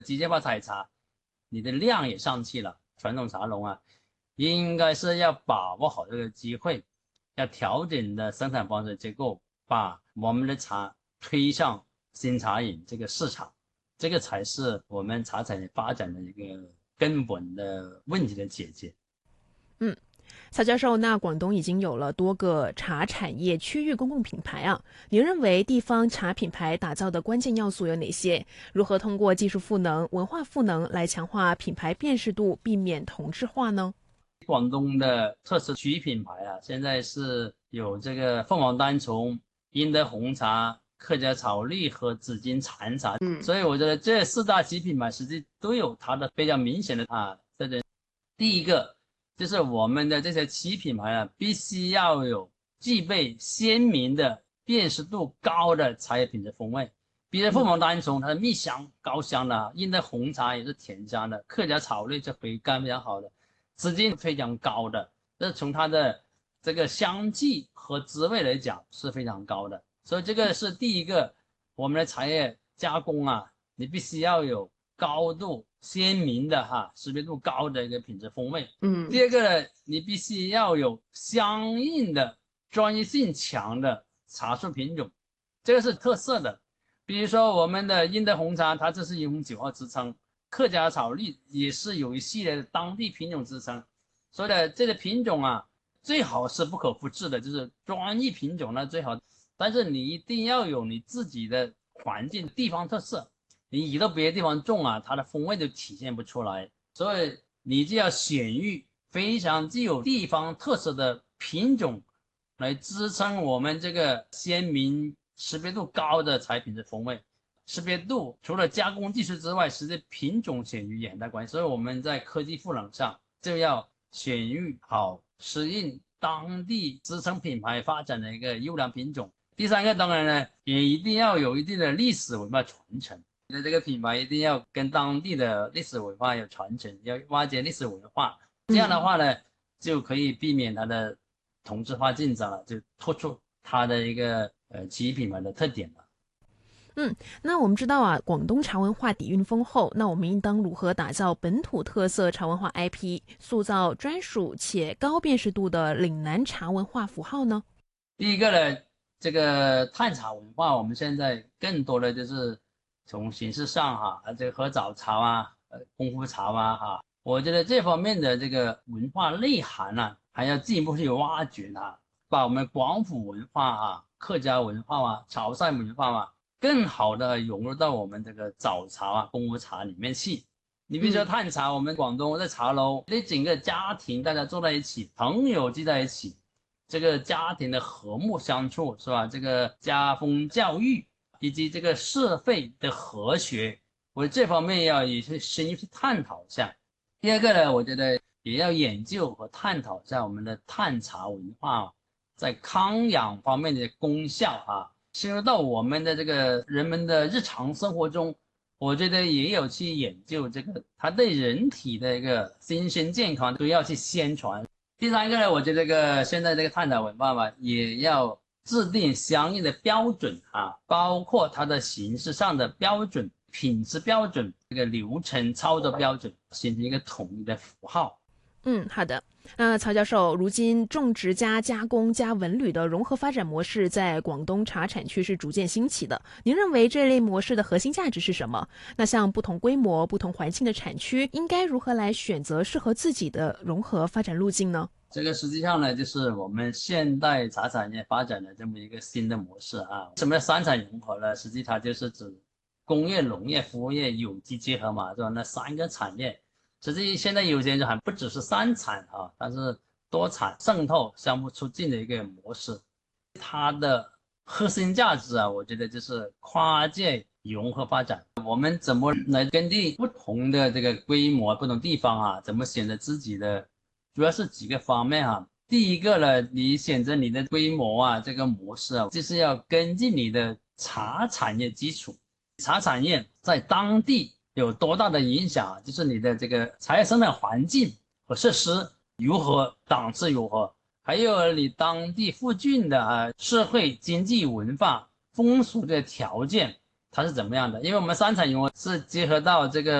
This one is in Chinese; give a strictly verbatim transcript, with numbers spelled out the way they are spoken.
机械化采茶，你的量也上去了，传统茶农啊，应该是要把握好这个机会，要调整的生产方式结构，把我们的茶推向新茶饮这个市场，这个才是我们茶产业发展的一个根本的问题的解决。 嗯。曹教授，那广东已经有了多个茶产业区域公共品牌啊，您认为地方茶品牌打造的关键要素有哪些？如何通过技术赋能、文化赋能来强化品牌辨识度，避免同质化呢？ 广东的特色区域品牌啊，现在是有这个凤凰单丛、英德红茶、客家草绿和紫金禅茶，嗯，所以我觉得这四大区域品牌实际都有它的比较明显的啊特征。第一个就是我们的这些区域品牌啊，必须要有具备鲜明的辨识度高的茶叶品质风味。比如凤凰单丛，它的蜜香高香的，英德红茶也是甜香的，客家草绿是回甘非常好的。紫金非常高的，这从它的这个香气和滋味来讲是非常高的，所以这个是第一个，我们的茶叶加工啊，你必须要有高度鲜明的哈，识别度高的一个品质风味。嗯，第二个呢，你必须要有相应的专业性强的茶树品种，这个是特色的。比如说我们的英德红茶，它这是用九号支撑。客家草绿也是有一系列的当地品种支撑，所以呢，这个品种啊，最好是不可复制的，就是专一品种呢最好，但是你一定要有你自己的环境地方特色，你移到别的地方种啊，它的风味就体现不出来，所以你就要选育非常具有地方特色的品种，来支撑我们这个鲜明识别度高的茶品质风味。识别度除了加工技术之外，实际品种选育也很大关系。所以我们在科技赋能上就要选育好适应当地支撑品牌发展的一个优良品种。第三个当然呢，也一定要有一定的历史文化传承。你的这个品牌一定要跟当地的历史文化有传承，要挖掘历史文化。这样的话呢，就可以避免它的同质化竞争了，就突出它的一个呃企业品牌的特点了。 嗯，那我们知道啊，广东茶文化底蕴丰厚，那我们应当如何打造本土特色茶文化 I P， 塑造专属且高辨识度的岭南茶文化符号呢？ 第一个呢，这个探茶文化，我们现在更多的就是从形式上哈，啊，这个喝早茶啊，呃，功夫茶啊，哈，我觉得这方面的这个文化内涵呢、啊，还要进一步去挖掘它，把我们广府文化啊、客家文化啊、潮汕文化啊，更好的融入到我们这个早茶啊、功夫茶里面去。你比如说探茶，我们广东在茶楼，那整个家庭大家坐在一起，朋友聚在一起。这个家庭的和睦相处是吧？这个家风教育以及这个社会的和谐，我这方面要也是深入去探讨一下。第二个呢，我觉得也要研究和探讨一下我们的探茶文化在康养方面的功效啊，深入到我们的这个人们的日常生活中，我觉得也有去研究这个它对人体的一个精神健康都要去宣传。第三个呢，我觉得这个现在这个探讨文化吧，也要制定相应的标准啊，包括它的形式上的标准、品质标准、这个流程操作标准，形成一个统一的符号。 嗯，好的。那曹教授，如今种植加加工加文旅的融合发展模式在广东茶产区是逐渐兴起的。您认为这类模式的核心价值是什么？那像不同规模、不同环境的产区，应该如何来选择适合自己的融合发展路径呢？ 这个实际上呢，就是我们现代茶产业发展的这么一个新的模式啊。什么叫三产融合呢？实际它就是指工业、农业、服务业有机结合嘛，是吧？那三个产业。实际现在有些人还不只是三产啊，它是多产渗透、相互促进的一个模式。它的核心价值啊，我觉得就是跨界融合发展。我们怎么来根据不同的这个规模、不同地方啊，怎么选择自己的，主要是几个方面哈、啊。第一个呢，你选择你的规模啊，这个模式啊，就是要根据你的茶产业基础，茶产业在当地有多大的影响？就是你的这个茶叶生产环境和设施如何，档次如何，还有你当地附近的啊社会经济文化风俗的条件， 它是怎么样的？因为我们三产油是结合到这个